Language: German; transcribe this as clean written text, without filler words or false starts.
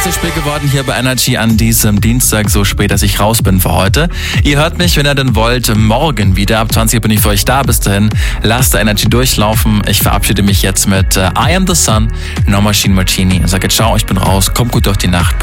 zu spät geworden hier bei Energy an diesem Dienstag, so spät, dass ich raus bin für heute. Ihr hört mich, wenn ihr denn wollt, morgen wieder. Ab 20 Uhr bin ich für euch da. Bis dahin, lasst Energy durchlaufen. Ich verabschiede mich jetzt mit I Am The Sun, No Machine Martini. Und sage ciao, ich bin raus. Kommt gut durch die Nacht.